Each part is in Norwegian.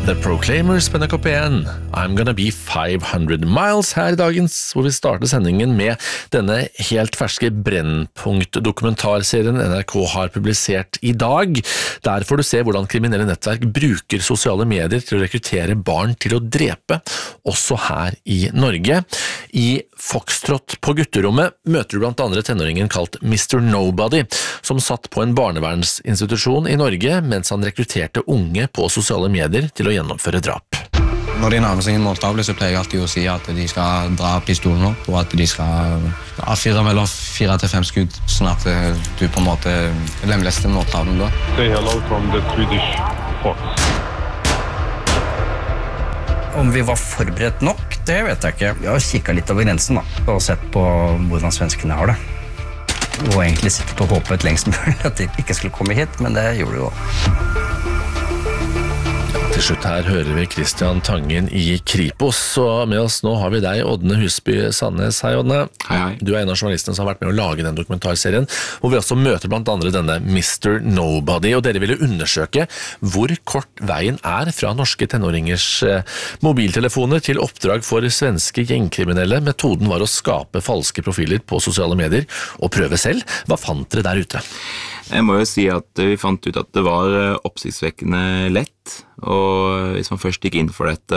The Proclaimers på NRK1, I'm gonna be 500 miles her I dagens, hvor vi starter sendingen med denne helt ferske Brennpunkt-dokumentarserien NRK har publisert I dag. Der får du se hvordan kriminelle nettverk bruker sosiale medier til å rekruttere barn til å drepe, også her I Norge. I Foxtrot på gutterommet møter du blant andre tenåringen kalt Mr. Nobody, som satt på en barnevernsinstitusjon I Norge mens han rekrutterte unge på sosiale medier til å gjennomføre drap. Når de nærmer seg en måltavle, så pleier jeg alltid å si at de skal dra pistolen opp, og at de skal avfyre mellom 4 til 5 skudd, sånn at du på en måte lemlester måltavlen da. Say hello from the Swedish Fox. Om vi var forberedt nok, det vet jeg ikke. Jeg har kikket litt over grensen da, og sett på hvordan svenskene har det. Og egentlig sittet og håpet lengst mulig at de ikke skulle komme hit, men det gjorde de jo. Til slutt her hører vi Christian Tangen I Kripos, og med oss nå har vi deg, Ådne Husby Sandnes. Hei, Ådne. Hei, hei. Du en av journalistene som har vært med å lage den dokumentarserien, hvor vi også møter blant andre denne Mr. Nobody, og dere ville undersøke hvor kort veien fra norske tenåringers mobiltelefoner til oppdrag for svenske gjengkriminelle. Metoden var å skape falske profiler på sosiale medier og prøve selv. Hva fant dere der ute? Jeg må jo si at vi fant ut at det var oppsiktsvekkende lett, og hvis man først gikk inn for dette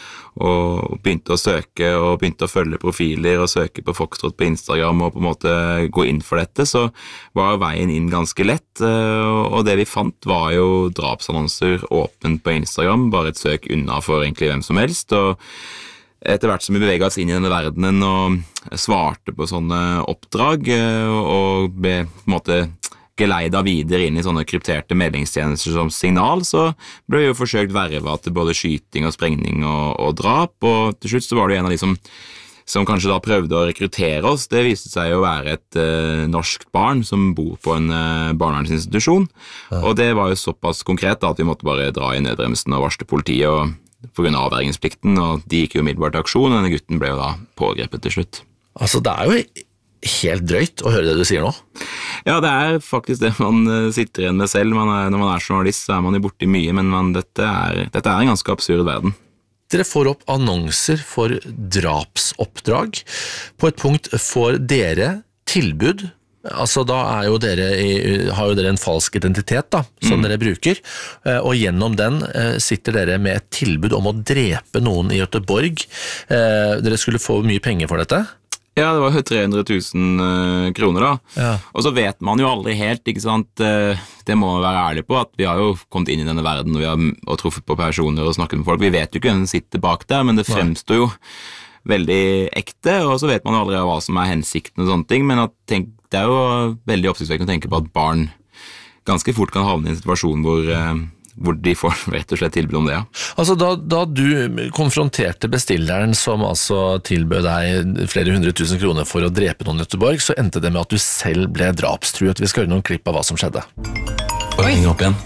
og begynte å søke og begynte å følge profiler og søke på Foxtrot på Instagram og på en måte gå inn for dette, så var veien inn ganske lett, og det vi fant var jo drapsannonser åpent på Instagram, bare et søk unna for egentlig hvem som helst, og etter hvert som vi beveget oss inn I denne verdenen og svarte på sånne oppdrag og ble på en måte geleida videre inn I sånne krypterte meldingstjenester som signal, så ble vi jo forsøkt verva til både skyting og sprengning og drap, og til slutt så var det jo en av de som kanskje da prøvde å rekruttere oss. Det viste seg å være et norsk barn som bor på en barnevernsinstitusjon, og det var jo såpass konkret da, at vi måtte bare dra I nødbremsen og varsle politiet og på grunn av avvergingsplikten, og de gikk jo umiddelbart til aksjon, og denne gutten ble jo da pågrepet til slutt. Altså, det jo helt drøyt å høre det du sier nå. Ja, det faktisk det man sitter igjen med selv. Når man journalist, så man jo borti mye, men dette en ganske absurd verden. Dere får opp annonser for drapsoppdrag. På et punkt får dere tilbud. Altså da har jo dere en falsk identitet da, som dere bruker, og gjennom den sitter dere med et tilbud om å drepe noen I Göteborg. Dere skulle få mye penger for dette. Ja, det var jo 300 000 kroner da. Ja. Og så vet man jo aldri helt, ikke sant? Det må man være ærlig på, at vi har jo kommet inn I denne verden, og vi har truffet på personer og snakket med folk. Vi vet jo ikke hvem som sitter bak der, men det fremstår jo veldig ekte, og så vet man jo aldri hva som hensikten og sånne ting, men det jo veldig oppsiktsvekkende å tenke på at barn ganske fort kan havne I en situasjon hvor de får rett og slett tilbud om det, ja. Altså da du konfronterte bestilleren som altså tilbød deg flere 100 000 kroner for å drepe noen I Göteborg, så endte det med at du selv ble drapstruet. Vi skal høre noen klipp av hva som skjedde. Bare ring opp igjen.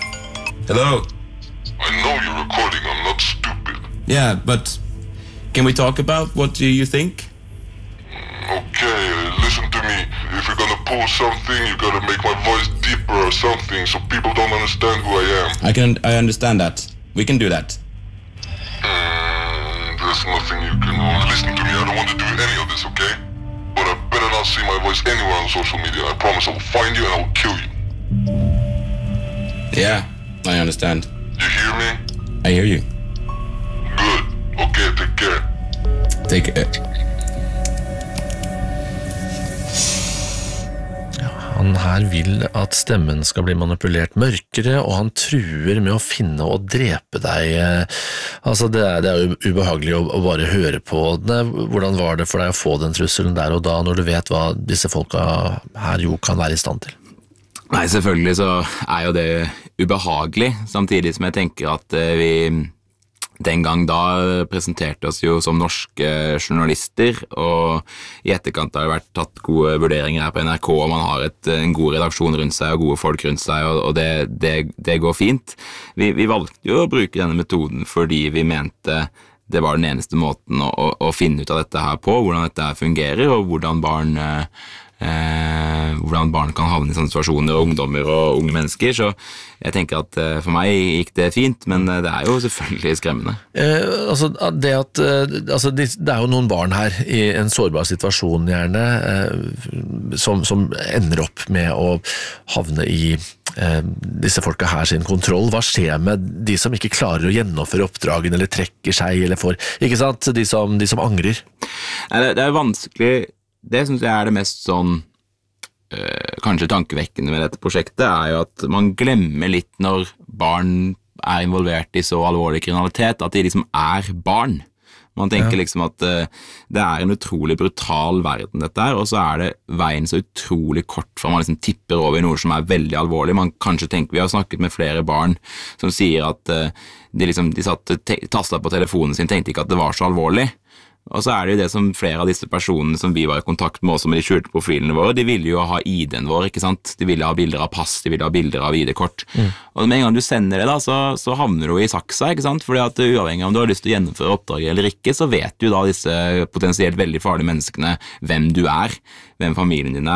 Hello? I know you're recording, I'm not stupid. Yeah, but can we talk about what do you think? Okay, listen to me. If you're gonna pull something, you gotta make my voice deeper or something so people don't understand who I am. I understand that. We can do that. There's nothing you can listen to me. I don't want to do any of this, okay? But I better not see my voice anywhere on social media. I promise I will find you and I will kill you. Yeah, I understand. You hear me? I hear you. Good. Okay, take care. Take care. Han her vil at stemmen skal bli manipulert mørkere, og han truer med å finne og drepe deg. Altså, det jo ubehagelig å bare høre på. Hvordan var det for deg å få den trusselen der og da, når du vet hva disse folka her jo kan være I stand til? Nei, selvfølgelig så jo det ubehagelig, samtidig som jeg tenker at vi den gang da presenterte oss jo som norske journalister, og I etterkant har det vært tatt gode vurderinger her på NRK, og man har en god redaksjon rundt seg og gode folk rundt seg, og det går fint. Vi valgte jo å bruke denne metoden fordi vi mente det var den eneste måten å finne ut av dette her på, hvordan dette her fungerer, og hvordan barn hvordan barn kan havne i sånne situasjoner, og ungdommer og unge mennesker, så jeg tenker at for meg gikk det fint, men det jo selvfølgelig skremmende. Det jo noen barn her i en sårbar situasjon gjerne, som ender opp med å havne i disse folka her sin kontroll. Hva skjer med de som ikke klarer å gjennomføre oppdragen, eller trekker seg, eller får, ikke sant? De som angrer. Det vanskelig. Det synes jeg det mest sånn kanskje tankevekkende med dette prosjektet jo at man glemmer litt når barn involvert i så alvorlig kriminalitet, at de liksom barn. Man tenker liksom at det en utrolig brutal verden dette og så det veien så utrolig kort fra man liksom tipper over i noe som veldig alvorlig. Man kanskje tenker, vi har snakket med flere barn som sier at de tastet på telefonen sin, tenkte ikke at det var så alvorlig. Og så det jo det som flere av disse personene som vi var i kontakt med, også med de skjulte profilene våre, de ville jo ha ID-en vår, ikke sant? De ville ha bilder av pass, de ville ha bilder av ID-kort. Og med en gang du sender det da, så havner du i saksa, ikke sant? Fordi at uavhengig om du har lyst til å gjennomføre oppdraget eller ikke, så vet du da disse potensielt veldig farlige menneskene hvem du hvem familien din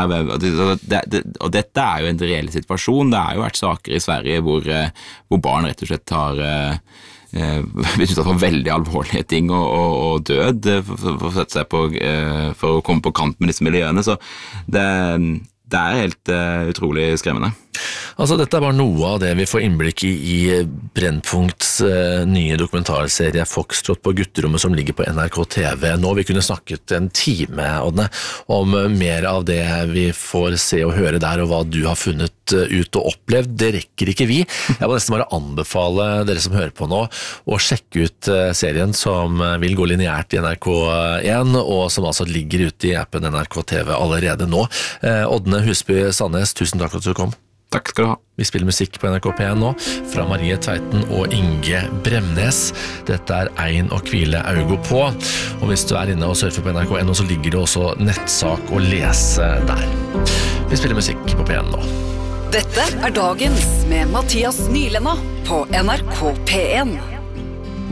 og dette jo en reell situasjon. Det jo vært saker i Sverige hvor barn rett og slett har blitt utsatt for veldig alvorlige ting og død for å sette seg på for å komme på kant med disse miljøene, så det helt utrolig skremmende. Altså, dette bare noe av det vi får innblikk i Brennpunkts nye dokumentarserie Foxtrot på gutterommet som ligger på NRK TV. Nå vi kunne snakket en time, Ådne, om mer av det vi får se og høre der, og hva du har funnet ut og opplevd. Det rekker ikke vi. Jeg må nesten bare anbefale dere som hører på nå å sjekke ut serien som vil gå lineært i NRK1, og som altså ligger ute i appen NRK TV allerede nå. Ådne Husby Sandnes, tusen takk for at du kom. Takk skal du ha. Vi spiller musikk på NRK P1 nå, fra Marie Tveiten og Inge Bremnes. Dette Ein og hvile augo på, og hvis du inne og surfer på NRK1, så ligger det også nettsak å lese der. Vi spiller musikk på P1 nå. Dette Dagens med Mathias Nylenda på NRK P1.